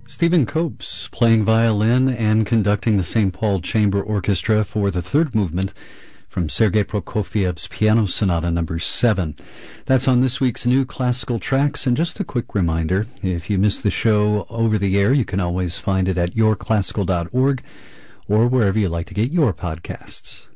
Stephen Copes playing violin and conducting the St. Paul Chamber Orchestra for the third movement from Sergei Prokofiev's Piano Sonata No. 7. That's on this week's New Classical Tracks. And just a quick reminder, if you missed the show over the air, you can always find it at yourclassical.org or wherever you like to get your podcasts.